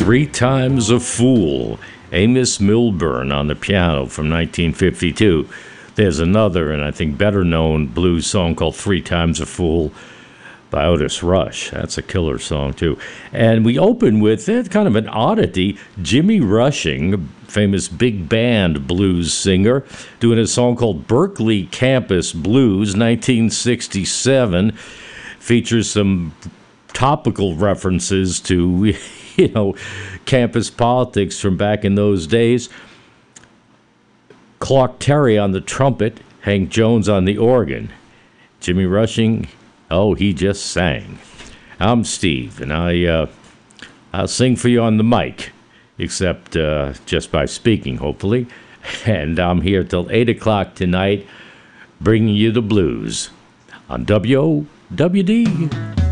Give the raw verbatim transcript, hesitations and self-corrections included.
Three Times a Fool, Amos Milburn on the piano from nineteen fifty-two. There's another, and I think better-known blues song called Three Times a Fool by Otis Rush. That's a killer song, too. And we open with eh, kind of an oddity, Jimmy Rushing, famous big band blues singer, doing a song called Berkeley Campus Blues, nineteen sixty-seven. Features some topical references to, you know, campus politics from back in those days. Clark Terry on the trumpet, Hank Jones on the organ. Jimmy Rushing, oh, he just sang. I'm Steve, and I, uh, I'll sing for you on the mic, except uh, just by speaking, hopefully. And I'm here till eight o'clock tonight, bringing you the blues on W O W D.